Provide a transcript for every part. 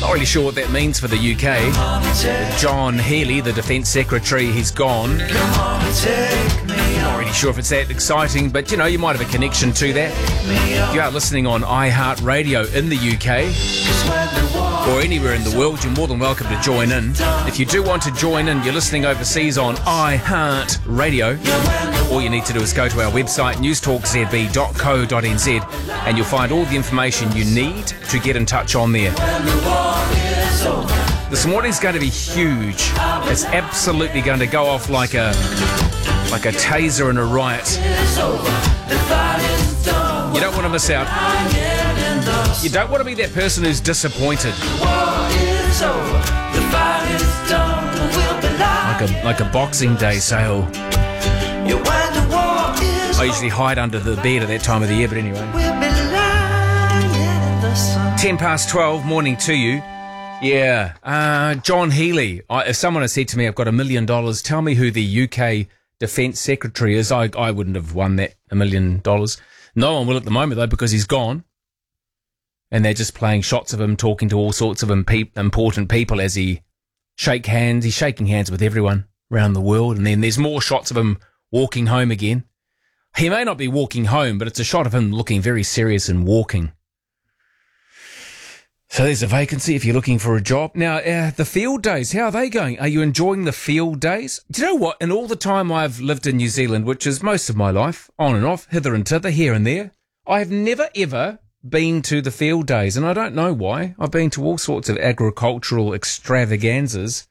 Not really sure what that means for the UK. John Healey, the Defence Secretary, he's gone. Not really sure if it's that exciting, but you know, you might have a connection to that. You are listening on iHeartRadio in the UK or anywhere in the world, you're more than welcome to join in. If you do want to join in, you're listening overseas on iHeartRadio. All you need to do is go to our website, newstalkzb.co.nz, and you'll find all the information you need to get in touch on there. This morning's going to be huge. It's absolutely going to go off like a taser in a riot. You don't want to miss out. You don't want to be that person who's disappointed. Like a Boxing Day sale. I usually hide under the bed at that time of the year, but anyway. 12:10, morning to you. Yeah, John Healey. If someone has said to me, I've got $1 million, tell me who the UK Defence Secretary is, I wouldn't have won that $1 million. No one will at the moment, though, because he's gone. And they're just playing shots of him talking to all sorts of important people as he shake hands. He's shaking hands with everyone around the world. And then there's more shots of him walking home again. He may not be walking home, but it's a shot of him looking very serious and walking. So there's a vacancy if you're looking for a job. Now, the field days, how are they going? Are you enjoying the field days? Do you know what? In all the time I've lived in New Zealand, which is most of my life, on and off, hither and thither, here and there, I've never, ever been to the field days, and I don't know why. I've been to all sorts of agricultural extravaganzas,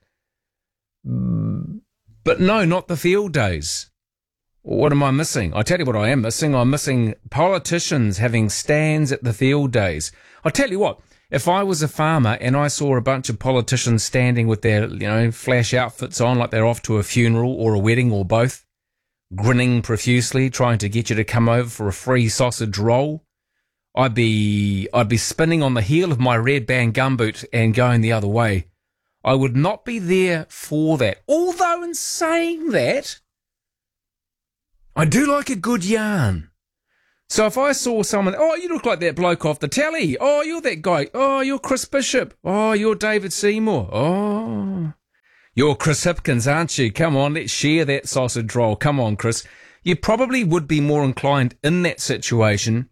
but no, not the field days. What am I missing? I tell you what I am missing. I'm missing politicians having stands at the field days. I tell you what, if I was a farmer and I saw a bunch of politicians standing with their, flash outfits on like they're off to a funeral or a wedding or both, grinning profusely, trying to get you to come over for a free sausage roll, I'd be spinning on the heel of my red band gumboot and going the other way. I would not be there for that. Although in saying that, I do like a good yarn. So if I saw someone, oh, you look like that bloke off the telly. Oh, you're that guy. Oh, you're Chris Bishop. Oh, you're David Seymour. Oh, you're Chris Hipkins, aren't you? Come on, let's share that sausage roll. Come on, Chris. You probably would be more inclined in that situation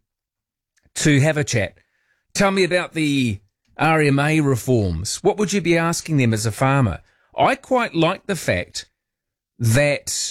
to have a chat. Tell me about the RMA reforms. What would you be asking them as a farmer? I quite like the fact that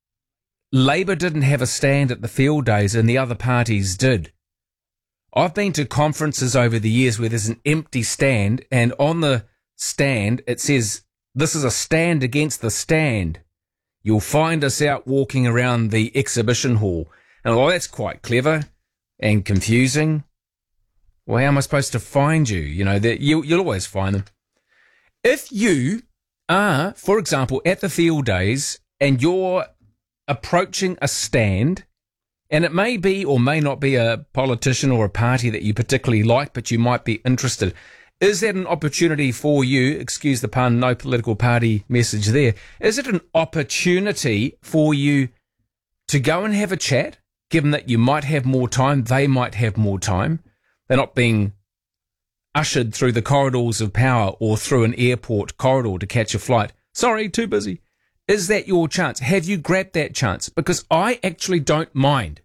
Labour didn't have a stand at the field days and the other parties did. I've been to conferences over the years where there's an empty stand, and on the stand it says, "This is a stand against the stand. You'll find us out walking around the exhibition hall." And that's quite clever and confusing. Well, how am I supposed to find you? You'll always find them. If you are, for example, at the field days and you're approaching a stand, and it may be or may not be a politician or a party that you particularly like, but you might be interested, is that an opportunity for you, excuse the pun, no political party message there, is it an opportunity for you to go and have a chat, given that you might have more time, they might have more time, they're not being ushered through the corridors of power or through an airport corridor to catch a flight. Sorry, too busy. Is that your chance? Have you grabbed that chance? Because I actually don't mind.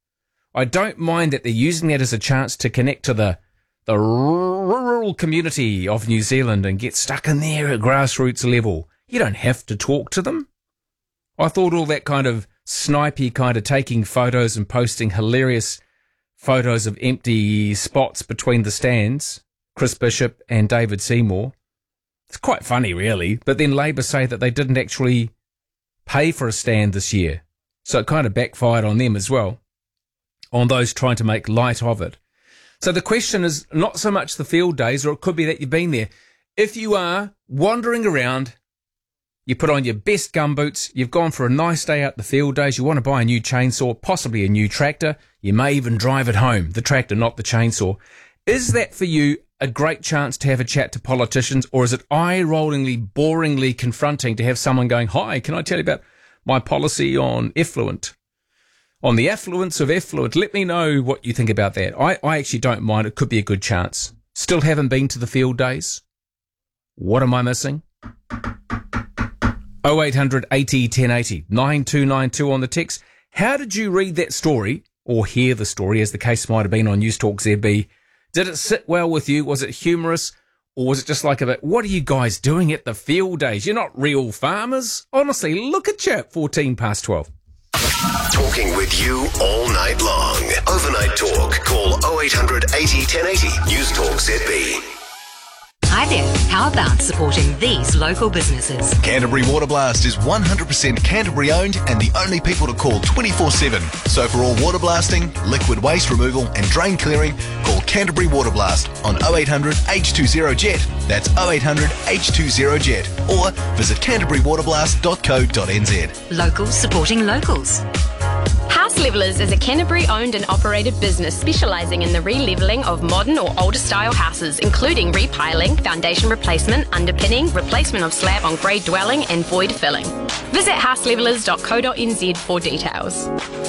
I don't mind that they're using that as a chance to connect to the rural community of New Zealand and get stuck in there at grassroots level. You don't have to talk to them. I thought all that kind of snipey kind of taking photos and posting hilarious photos of empty spots between the stands, Chris Bishop and David Seymour, it's quite funny, really. But then Labour say that they didn't actually pay for a stand this year. So it kind of backfired on them as well, on those trying to make light of it. So the question is not so much the field days, or it could be that you've been there. If you are wandering around, you put on your best gumboots, you've gone for a nice day out the field days, you want to buy a new chainsaw, possibly a new tractor, you may even drive it home, the tractor, not the chainsaw. Is that for you a great chance to have a chat to politicians, or is it eye-rollingly, boringly confronting to have someone going, "Hi, can I tell you about my policy on effluent? On the affluence of effluent, let me know what you think about that." I actually don't mind. It could be a good chance. Still haven't been to the field days. What am I missing? 0800 80 1080 9292 on the text. How did you read that story, or hear the story, as the case might have been on News Talk ZB? Did it sit well with you? Was it humorous? Or was it just like a bit, what are you guys doing at the field days? You're not real farmers. Honestly, look at you at 14 past 12. Talking with you all night long. Overnight Talk. Call 0800 80 1080. News Talk ZB. Hi there. How about supporting these local businesses? Canterbury Water Blast is 100% Canterbury owned and the only people to call 24/7. So for all water blasting, liquid waste removal and drain clearing, call Canterbury Water Blast on 0800 H20JET. That's 0800 H20JET. Or visit canterburywaterblast.co.nz. Locals supporting locals. House Levelers is a Canterbury-owned and operated business specialising in the re-levelling of modern or older-style houses, including repiling, foundation replacement, underpinning, replacement of slab on grade dwelling and void filling. Visit houselevelers.co.nz for details.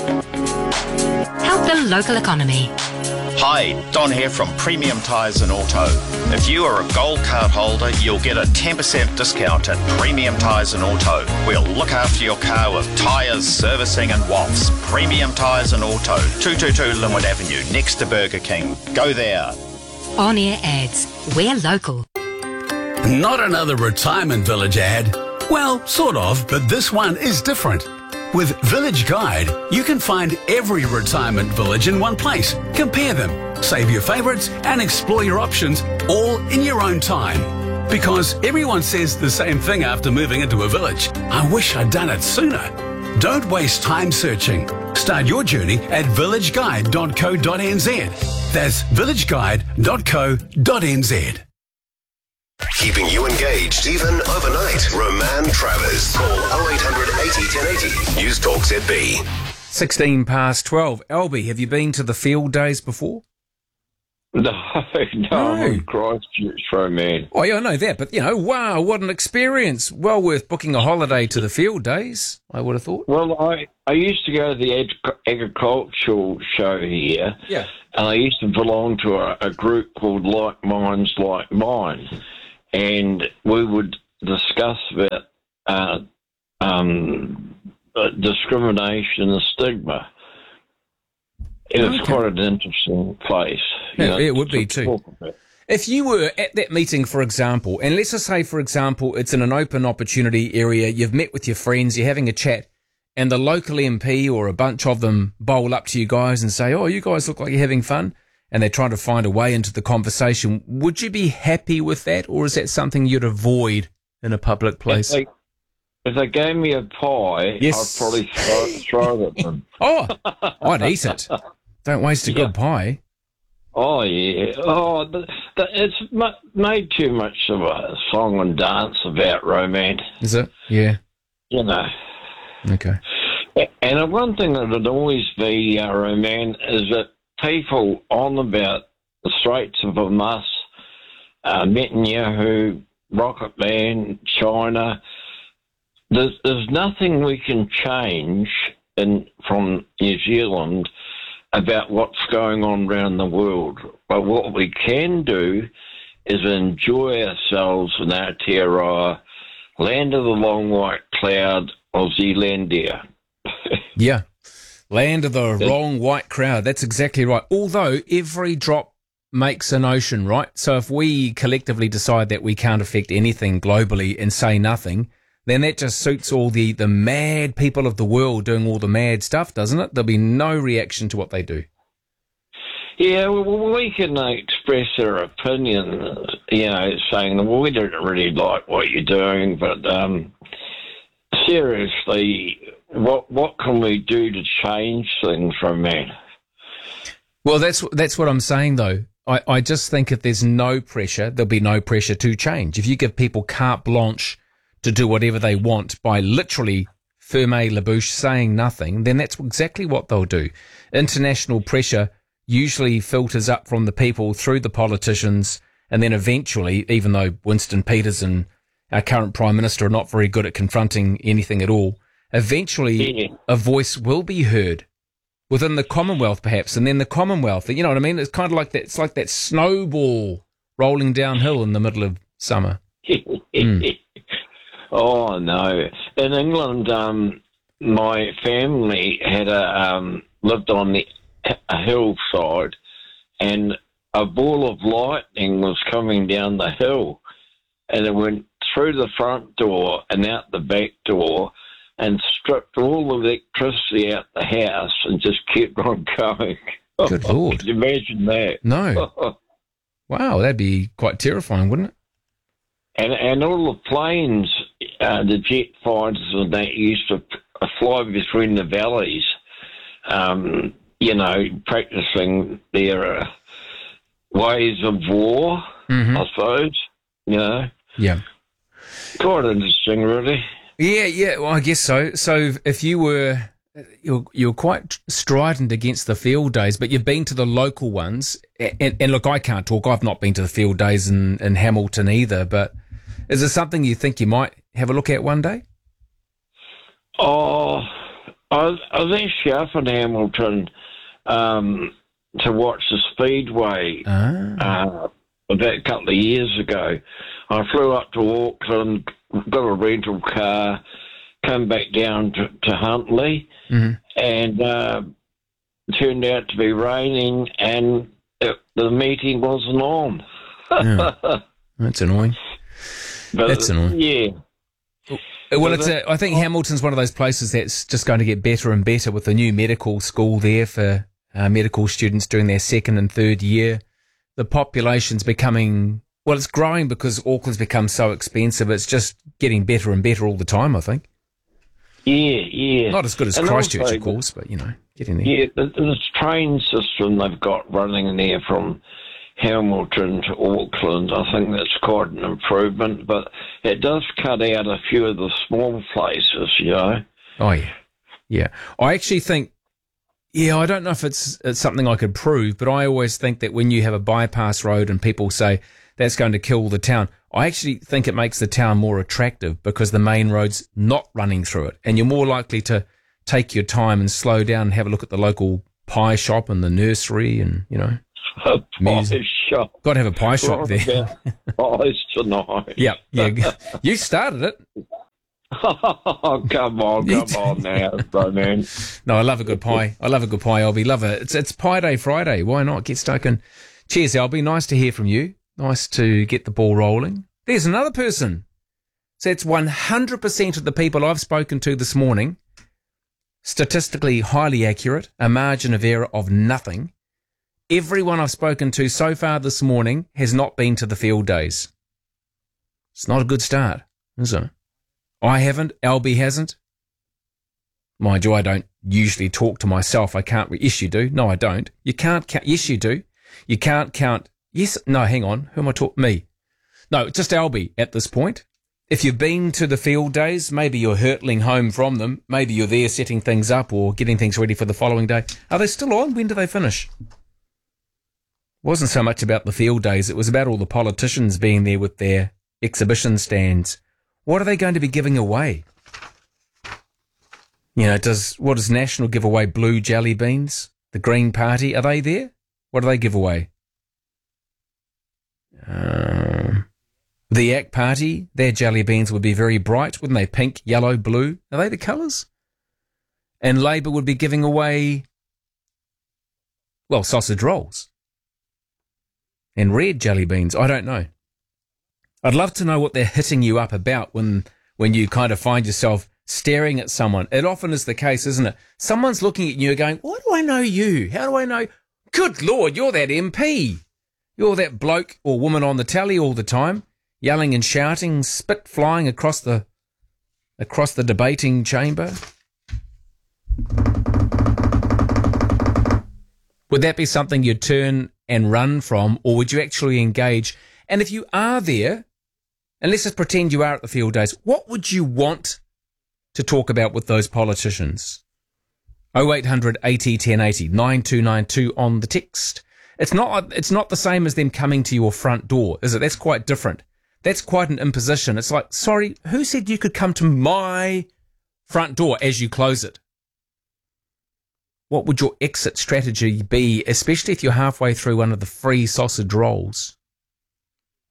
Help the local economy. Hi, Don here from Premium Tyres and Auto. If you are a gold card holder, you'll get a 10% discount at Premium Tyres and Auto. We'll look after your car with tyres, servicing and wafts. Premium Tyres and Auto, 222 Linwood Avenue, next to Burger King. Go there. On-air ads. We're local. Not another retirement village ad. Well, sort of, but this one is different. With Village Guide, you can find every retirement village in one place. Compare them, save your favourites, and explore your options all in your own time. Because everyone says the same thing after moving into a village. I wish I'd done it sooner. Don't waste time searching. Start your journey at villageguide.co.nz. That's villageguide.co.nz. Keeping you engaged even overnight. Roman Travers. Call 0800 80 1080. News Talk ZB. 16 past 12. Albie, have you been to the field days before? No, I'm in Christchurch, Roman. Oh, yeah, I know that, but, wow, what an experience. Well worth booking a holiday to the field days, I would have thought. Well, I used to go to the agricultural show here. Yeah. And I used to belong to a group called Like Minds, Like Mine. And we would discuss about discrimination and stigma. It was quite an interesting place. It would be too. If you were at that meeting, for example, and let's just say, for example, it's in an open opportunity area, you've met with your friends, you're having a chat, and the local MP or a bunch of them bowl up to you guys and say, oh, you guys look like you're having fun, and they're trying to find a way into the conversation, would you be happy with that, or is that something you'd avoid in a public place? If they gave me a pie, yes. I'd probably throw it at them. Oh, I'd eat it. Don't waste a good pie. Oh, yeah. Oh, it's made too much of a song and dance about romance. Is it? Yeah. Okay. And the one thing that would always be romance is that people on about the Straits of Hormuz, Netanyahu, Rocket Man, China, there's nothing we can change from New Zealand about what's going on around the world. But what we can do is enjoy ourselves in Aotearoa, land of the long white cloud of Zealandia. Yeah, land of the long white cloud. That's exactly right. Although every drop makes an ocean, right? So if we collectively decide that we can't affect anything globally and say nothing, then that just suits all the mad people of the world doing all the mad stuff, doesn't it? There'll be no reaction to what they do. Yeah, well, we can express our opinion, saying, well, we don't really like what you're doing, but seriously, what can we do to change things from that? Well, that's what I'm saying, though. I just think if there's no pressure, there'll be no pressure to change. If you give people carte blanche to do whatever they want by literally ferme la bouche saying nothing, then that's exactly what they'll do. International pressure usually filters up from the people through the politicians, and then eventually, even though Winston Peters and our current Prime Minister are not very good at confronting anything at all, eventually a voice will be heard within the Commonwealth perhaps, and then the Commonwealth, you know what I mean? It's kind of like that, it's like that snowball rolling downhill in the middle of summer. Yeah, Oh, no. In England, my family had lived on a hillside, and a ball of lightning was coming down the hill, and it went through the front door and out the back door and stripped all the electricity out the house and just kept on going. Good Lord. Can you imagine that? No. Wow, that'd be quite terrifying, wouldn't it? And all the planes, the jet fighters and that used to fly between the valleys, practicing their ways of war, I suppose, Yeah. Quite interesting, really. Yeah, well, I guess so. So if you're quite strident against the field days, but you've been to the local ones, and look, I can't talk. I've not been to the field days in Hamilton either, but is there something you think you might have a look at one day? Oh, I was actually up in Hamilton to watch the Speedway about a couple of years ago. I flew up to Auckland, got a rental car, come back down to Huntly, and it turned out to be raining, and the meeting wasn't on. Yeah. That's annoying. But that's annoying. Yeah. Well, I think Hamilton's one of those places that's just going to get better and better with the new medical school there for medical students doing their second and third year. The population's becoming, well, it's growing because Auckland's become so expensive. It's just getting better and better all the time, I think. Yeah. Not as good as Christchurch, also, of course, but, getting there. Yeah, the train system they've got running in there from Hamilton to Auckland, I think that's quite an improvement, but it does cut out a few of the small places, Oh, yeah. Yeah. I actually think, I don't know if it's something I could prove, but I always think that when you have a bypass road and people say that's going to kill the town, I actually think it makes the town more attractive because the main road's not running through it, and you're more likely to take your time and slow down and have a look at the local pie shop and the nursery and, A pie shop. Got to have a pie shop there. Pies tonight. Yeah. You started it. Oh, come on now, bro, man. No, I love a good pie. Albie. Love it. It's Pie Day Friday. Why not? Get stuck in. Cheers, Albie. Nice to hear from you. Nice to get the ball rolling. There's another person. So it's 100% of the people I've spoken to this morning, statistically highly accurate, a margin of error of nothing. Everyone I've spoken to so far this morning has not been to the field days. It's not a good start, is it? I haven't. Albie hasn't. Mind you, I don't usually talk to myself. I can't. Yes, you do. No, I don't. You can't count. Yes, you do. You can't count. Yes. No, hang on. Who am I talking? Me. No, just Albie at this point. If you've been to the field days, maybe you're hurtling home from them. Maybe you're there setting things up or getting things ready for the following day. Are they still on? When do they finish? It wasn't so much about the field days. It was about all the politicians being there with their exhibition stands. What are they going to be giving away? What does National give away? Blue jelly beans? The Green Party, are they there? What do they give away? The ACT Party, their jelly beans would be very bright, wouldn't they? Pink, yellow, blue. Are they the colours? And Labour would be giving away, sausage rolls. And red jelly beans. I don't know. I'd love to know what they're hitting you up about when you kind of find yourself staring at someone. It often is the case, isn't it? Someone's looking at you going, what do I know you? How do I know? Good Lord, you're that MP. You're that bloke or woman on the telly all the time, yelling and shouting, spit flying across the debating chamber. Would that be something you'd turn and run from, or would you actually engage? And if you are there, and let's just pretend you are at the field days, what would you want to talk about with those politicians? 0800 80 1080 9292 on the text. It's not the same as them coming to your front door, is it? That's quite different. That's quite an imposition. It's like, sorry, who said you could come to my front door as you close it? What would your exit strategy be, especially if you're halfway through one of the free sausage rolls?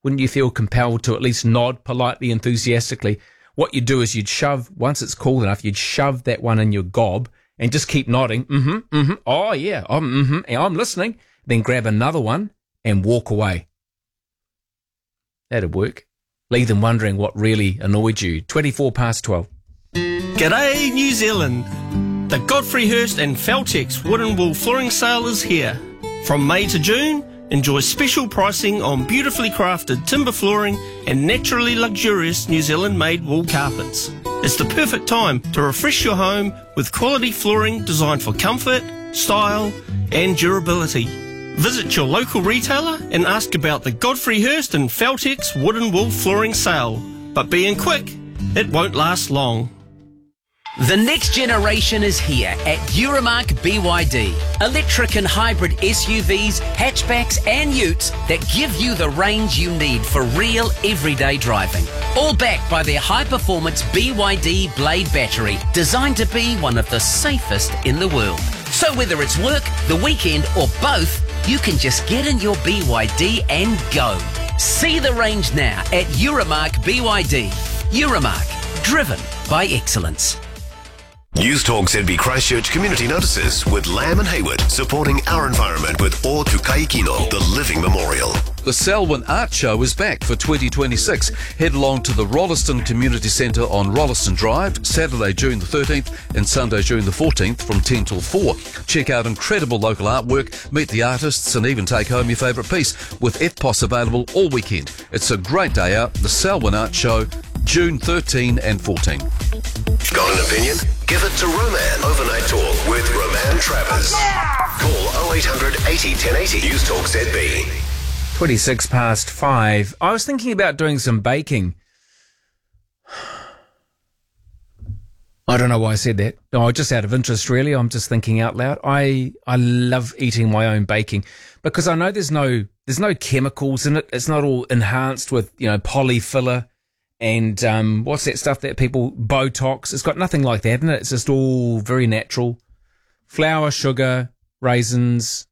Wouldn't you feel compelled to at least nod politely, enthusiastically? What you'd do is you'd shove, once it's cool enough, you'd shove that one in your gob and just keep nodding. Oh, yeah, I'm listening. Then grab another one and walk away. That'd work. Leave them wondering what really annoyed you. 12:24. G'day, New Zealand. The Godfrey Hirst and Feltex Wood and Wool Flooring Sale is here. From May to June, enjoy special pricing on beautifully crafted timber flooring and naturally luxurious New Zealand-made wool carpets. It's the perfect time to refresh your home with quality flooring designed for comfort, style and durability. Visit your local retailer and ask about the Godfrey Hirst and Feltex Wood and Wool Flooring Sale. But being quick, it won't last long. The next generation is here at Euromark BYD. Electric and hybrid SUVs, hatchbacks and utes that give you the range you need for real everyday driving. All backed by their high-performance BYD Blade battery, designed to be one of the safest in the world. So whether it's work, the weekend or both, you can just get in your BYD and go. See the range now at Euromark BYD. Euromark, driven by excellence. News Talk ZB Christchurch community notices with Lamb and Hayward supporting our environment with O Tu Kaikino, the living memorial. The Selwyn Art Show is back for 2026. Head along to the Rolleston Community Centre on Rolleston Drive, Saturday, June the 13th and Sunday, June the 14th from 10 till 4. Check out incredible local artwork, meet the artists and even take home your favourite piece with EFTPOS available all weekend. It's a great day out. The Selwyn Art Show, June 13 and 14. Got an opinion? Give it to Roman. Overnight Talk with Roman Travers. Call 0800 80 1080. News Talk ZB. 5:26. I was thinking about doing some baking. I don't know why I said that. No, just out of interest, really. I'm just thinking out loud. I love eating my own baking because I know there's no chemicals in it. It's not all enhanced with, polyfiller and what's that stuff that people Botox. It's got nothing like that in it. It's just all very natural. Flour, sugar, raisins.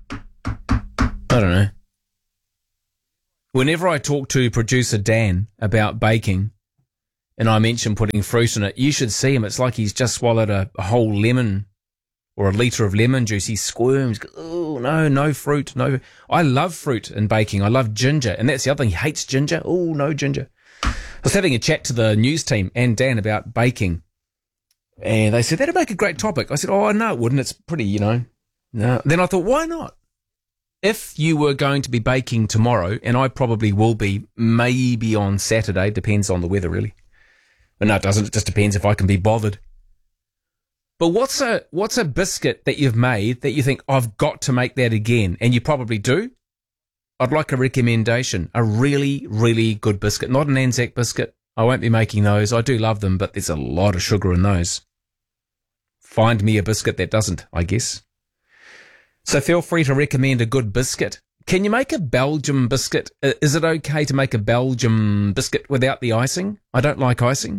I don't know. Whenever I talk to producer Dan about baking and I mention putting fruit in it, you should see him. It's like he's just swallowed a whole lemon or a litre of lemon juice. He squirms. Oh, no fruit. No. I love fruit in baking. I love ginger. And that's the other thing. He hates ginger. Oh, no ginger. I was having a chat to the news team and Dan about baking. And they said, that'd make a great topic. I said, oh, no, it wouldn't. It's pretty, No. Then I thought, why not? If you were going to be baking tomorrow, and I probably will be, maybe on Saturday, depends on the weather, really. But no, it doesn't. It just depends if I can be bothered. But what's a biscuit that you've made that you think, I've got to make that again? And you probably do. I'd like a recommendation. A really, really good biscuit. Not an Anzac biscuit. I won't be making those. I do love them, but there's a lot of sugar in those. Find me a biscuit that doesn't, I guess. So feel free to recommend a good biscuit. Can you make a Belgium biscuit? Is it okay to make a Belgium biscuit without the icing? I don't like icing.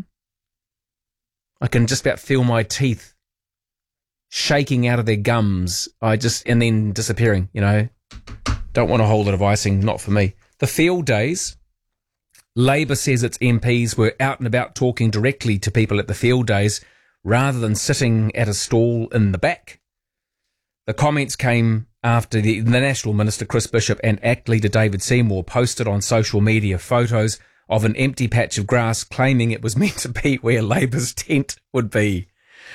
I can just about feel my teeth shaking out of their gums. And then disappearing, Don't want a whole lot of icing, not for me. The field days, Labour says its MPs were out and about talking directly to people at the field days rather than sitting at a stall in the back. The comments came after the National Minister Chris Bishop and ACT leader David Seymour posted on social media photos of an empty patch of grass claiming it was meant to be where Labour's tent would be.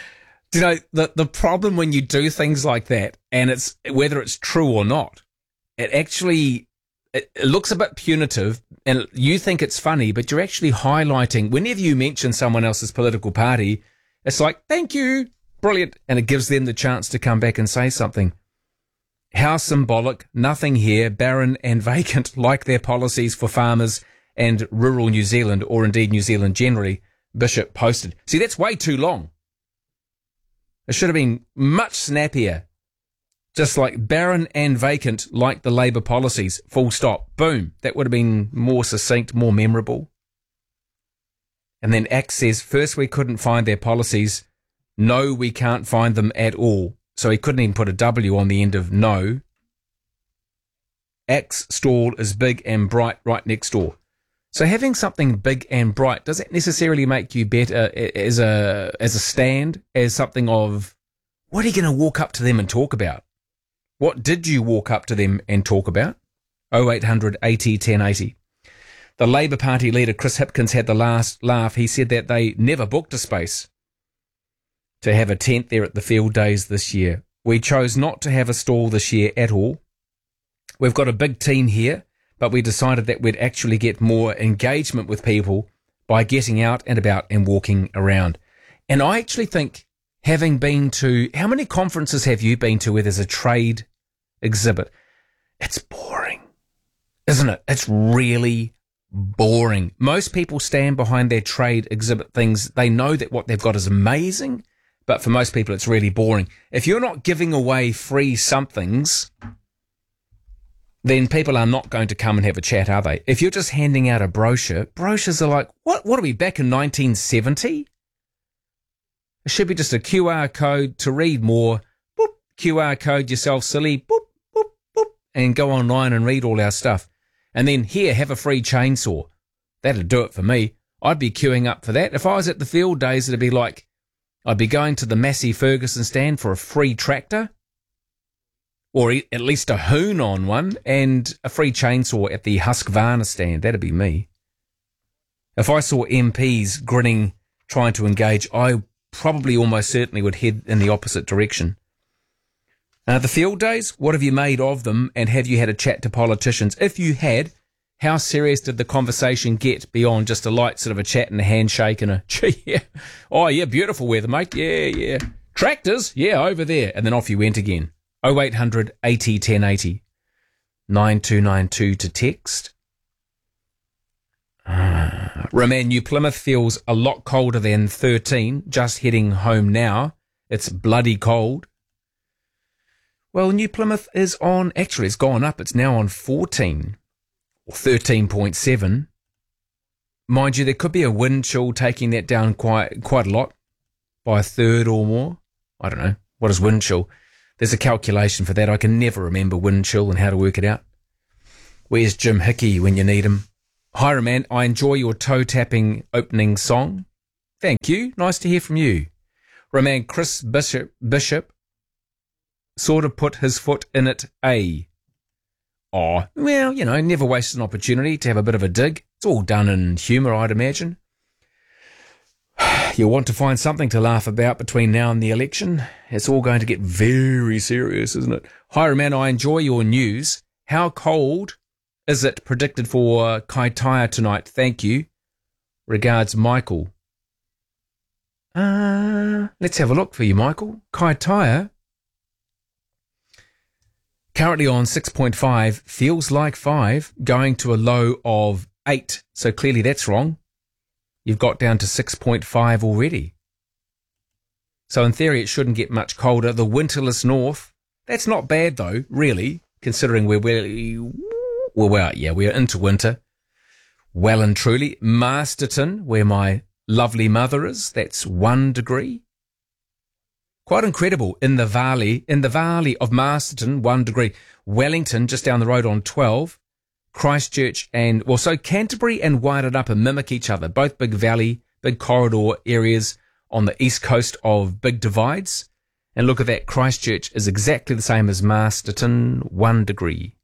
The problem when you do things like that, and it's whether it's true or not, it looks a bit punitive and you think it's funny, but you're actually highlighting, whenever you mention someone else's political party, it's like, thank you. Brilliant. And it gives them the chance to come back and say something. How symbolic. Nothing here. Barren and vacant, like their policies for farmers and rural New Zealand, or indeed New Zealand generally, Bishop posted. See, that's way too long. It should have been much snappier. Just like barren and vacant, like the Labour policies. Full stop. Boom. That would have been more succinct, more memorable. And then ACT says, first we couldn't find their policies. No, we can't find them at all. So he couldn't even put a W on the end of no. Axe stall is big and bright right next door. So having something big and bright, does it necessarily make you better as a stand, as something of, what are you going to walk up to them and talk about? What did you walk up to them and talk about? 0800 80 1080. The Labour Party leader Chris Hipkins had the last laugh. He said that they never booked a space to have a tent there at the field days this year. We chose not to have a stall this year at all. We've got a big team here, but we decided that we'd actually get more engagement with people by getting out and about and walking around. And I actually think, having been to, how many conferences have you been to where there's a trade exhibit? It's boring, isn't it? It's really boring. Most people stand behind their trade exhibit things. They know that what they've got is amazing, but for most people it's really boring. If you're not giving away free somethings, then people are not going to come and have a chat, are they? If you're just handing out a brochure, brochures are like, what are we, back in 1970? It should be just a QR code to read more. Boop, QR code yourself, silly. Boop, boop, boop. And go online and read all our stuff. And then, here, have a free chainsaw. That'd do it for me. I'd be queuing up for that. If I was at the field days, it'd be like, I'd be going to the Massey Ferguson stand for a free tractor, or at least a hoon on one, and a free chainsaw at the Husqvarna stand. That'd be me. If I saw MPs grinning, trying to engage, I probably almost certainly would head in the opposite direction. The field days, what have you made of them, and have you had a chat to politicians? If you had, how serious did the conversation get beyond just a light sort of a chat and a handshake and a, gee, yeah, oh yeah, beautiful weather, mate, yeah, tractors, yeah, over there, and then off you went again. 0800 80 1080 9292 to text. Roman, New Plymouth feels a lot colder than 13. Just heading home now. It's bloody cold. Well, New Plymouth is on, actually it's gone up. It's now on 14 or 13.7. Mind you, there could be a wind chill taking that down quite a lot, by a third or more. I don't know. What is wind chill? There's a calculation for that. I can never remember wind chill and how to work it out. Where's Jim Hickey when you need him? Hi, Roman. I enjoy your toe-tapping opening song. Thank you. Nice to hear from you. Roman, Chris Bishop sort of put his foot in it, Oh, well, you know, never waste an opportunity to have a bit of a dig. It's all done in humour, I'd imagine. You'll want to find something to laugh about between now and the election. It's all going to get very serious, isn't it? Hi, Roman, I enjoy your news. How cold is it predicted for Kaitaia tonight? Thank you. Regards, Michael. Let's have a look for you, Michael. Kaitaia, currently on 6.5, feels like 5, going to a low of 8. So clearly that's wrong. You've got down to 6.5 already. So in theory, it shouldn't get much colder. The winterless north, that's not bad though, really, considering we're into winter. Well and truly. Masterton, where my lovely mother is, that's 1 degree. Quite incredible. In the valley of Masterton, 1 degree. Wellington, just down the road on 12. Christchurch so Canterbury and Wairarapa mimic each other, both big valley, big corridor areas on the east coast of big divides. And look at that, Christchurch is exactly the same as Masterton, 1 degree.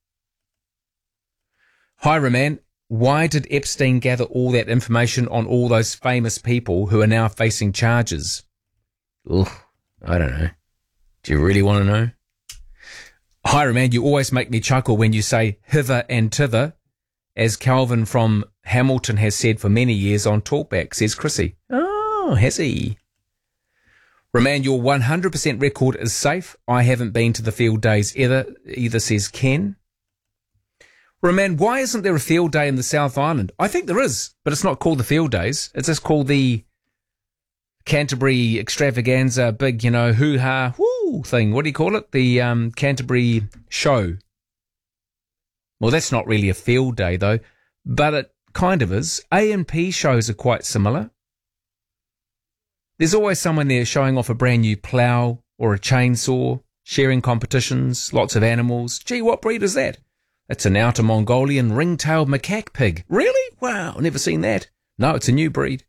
Hi, Roman. Why did Epstein gather all that information on all those famous people who are now facing charges? Ugh, I don't know. Do you really want to know? Hi, Roman, you always make me chuckle when you say hither and thither, as Calvin from Hamilton has said for many years on Talkback, says Chrissy. Oh, has he? Roman, your 100% record is safe. I haven't been to the field days either, says Ken. Roman, why isn't there a field day in the South Island? I think there is, but it's not called the field days. It's just called the Canterbury extravaganza, big, hoo-ha, woo thing. What do you call it? The Canterbury show. Well, that's not really a field day, though, but it kind of is. A&P shows are quite similar. There's always someone there showing off a brand new plough or a chainsaw, sharing competitions, lots of animals. Gee, what breed is that? It's an outer Mongolian ring-tailed macaque pig. Really? Wow, never seen that. No, it's a new breed.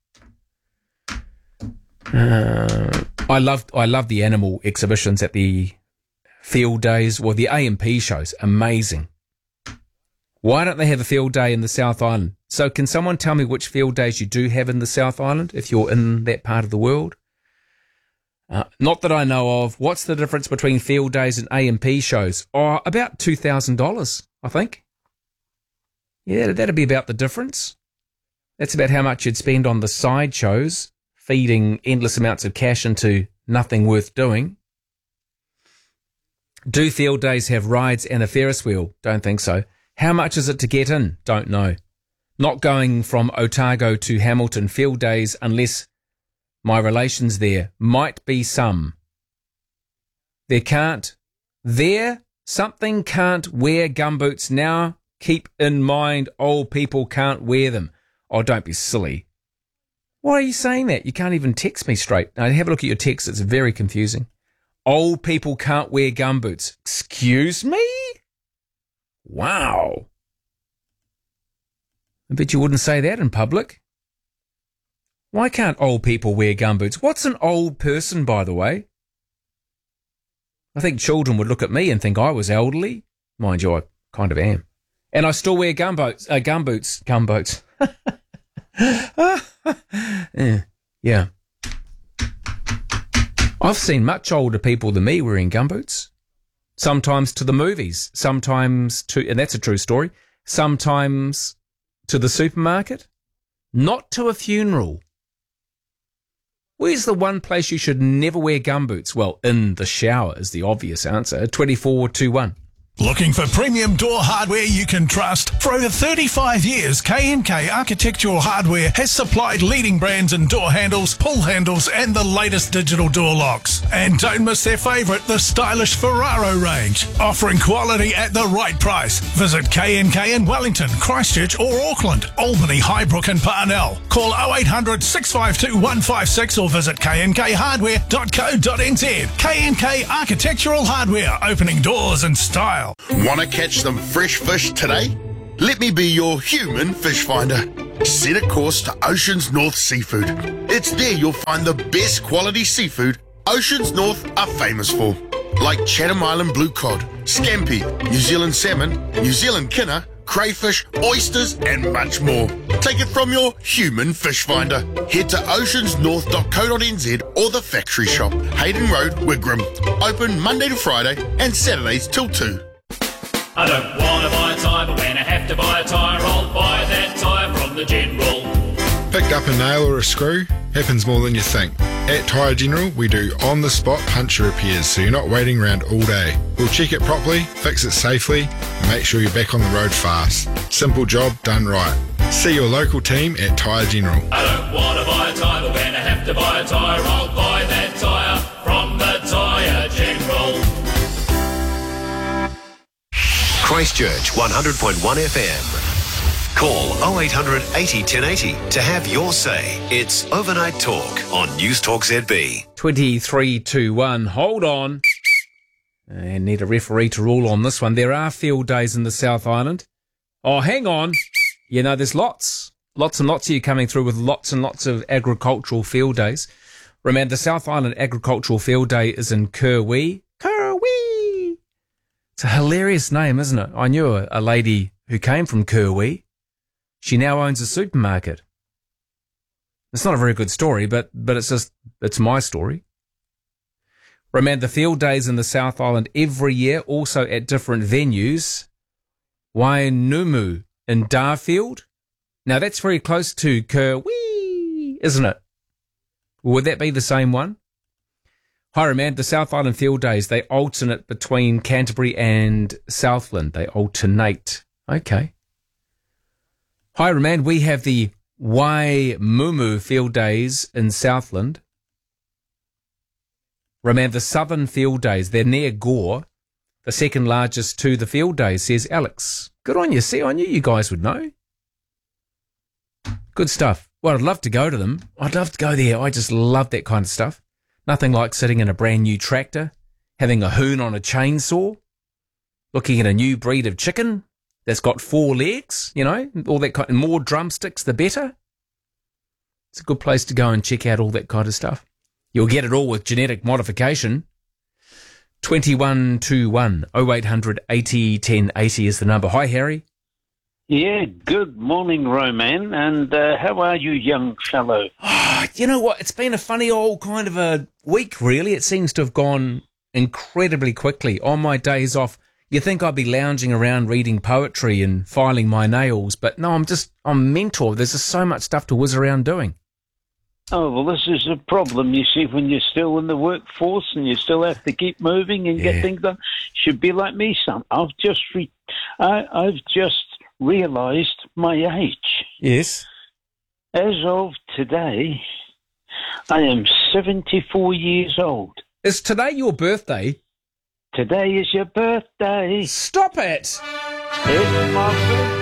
I love the animal exhibitions at the field days or the A&P shows. Amazing. Why don't they have a field day in the South Island? So can someone tell me which field days you do have in the South Island if you're in that part of the world? Not that I know of. What's the difference between field days and A&P shows? Oh, about $2,000, I think. Yeah, that'd be about the difference. That's about how much you'd spend on the side shows, feeding endless amounts of cash into nothing worth doing. Do field days have rides and a Ferris wheel? Don't think so. How much is it to get in? Don't know. Not going from Otago to Hamilton field days unless my relations there. Might be some. Something can't wear gumboots now. Keep in mind, old people can't wear them. Oh, don't be silly. Why are you saying that? You can't even text me straight. Now, have a look at your text. It's very confusing. Old people can't wear gumboots. Excuse me? Wow. I bet you wouldn't say that in public. Why can't old people wear gumboots? What's an old person, by the way? I think children would look at me and think I was elderly. Mind you, I kind of am. And I still wear gumboots. Yeah. I've seen much older people than me wearing gumboots. Sometimes to the movies, sometimes to, and that's a true story, sometimes to the supermarket, not to a funeral. Where's the one place you should never wear gumboots? Well, in the shower is the obvious answer. 2421. Looking for premium door hardware you can trust? For over 35 years, K&K Architectural Hardware has supplied leading brands in door handles, pull handles and the latest digital door locks. And don't miss their favourite, the stylish Ferraro range. Offering quality at the right price. Visit K&K in Wellington, Christchurch or Auckland, Albany, Highbrook and Parnell. Call 0800 652 156 or visit knkhardware.co.nz. K&K Architectural Hardware, opening doors in style. Want to catch some fresh fish today? Let me be your human fish finder. Set a course to Oceans North Seafood. It's there you'll find the best quality seafood Oceans North are famous for. Like Chatham Island blue cod, scampi, New Zealand salmon, New Zealand kinner, crayfish, oysters and much more. Take it from your human fish finder. Head to oceansnorth.co.nz or the factory shop, Hayden Road, Wigram. Open Monday to Friday and Saturdays till 2. I don't want to buy a tyre, but when I have to buy a tyre, I'll buy that tyre from the General. Picked up a nail or a screw? Happens more than you think. At Tyre General, we do on-the-spot puncture repairs, so you're not waiting around all day. We'll check it properly, fix it safely, and make sure you're back on the road fast. Simple job done right. See your local team at Tyre General. I don't want to buy a tyre, but when I have to buy a tyre, I'll buy that tyre from the Tyre General. Christchurch 100.1 FM. Call 0800 80 1080 to have your say. It's Overnight Talk on News Talk ZB. 2321. Hold on. I need a referee to rule on this one. There are field days in the South Island. Oh, hang on. You know, there's lots and lots of you coming through with lots and lots of agricultural field days. Remember, the South Island Agricultural Field Day is in Kirwee. It's a hilarious name, isn't it? I knew a lady who came from Kirwee. She now owns a supermarket. It's not a very good story, but it's my story. Remember, the field days in the South Island every year, also at different venues. Wainumu in Darfield. Now, that's very close to Kirwee, isn't it? Would that be the same one? Hi, Remand. The South Island Field Days, they alternate between Canterbury and Southland. They alternate. Okay. Hi, Remand. We have the Waimumu Field Days in Southland. Remand, the Southern Field Days, they're near Gore, the second largest to the field days, says Alex. Good on you. See, I knew you guys would know. Good stuff. Well, I'd love to go to them. I'd love to go there. I just love that kind of stuff. Nothing like sitting in a brand new tractor, having a hoon on a chainsaw, looking at a new breed of chicken, that's got 4 legs, you know, all that kind, and more drumsticks, the better. It's a good place to go and check out all that kind of stuff. You'll get it all with genetic modification. 2121 0800 80 1080 is the number. Hi, Harry. Yeah, good morning, Roman. And how are you, young fellow? You know what? It's been a funny old kind of a week, really. It seems to have gone incredibly quickly. On my days off, you think I'd be lounging around reading poetry and filing my nails, but no, I'm mental. There's just so much stuff to whiz around doing. Oh, well, this is a problem, you see, when you're still in the workforce and you still have to keep moving and get things done. Should be like me, son. I've just realised my age. Yes. As of today, I am 74 years old. Is today your birthday? Today is your birthday. Stop it! It's my birthday.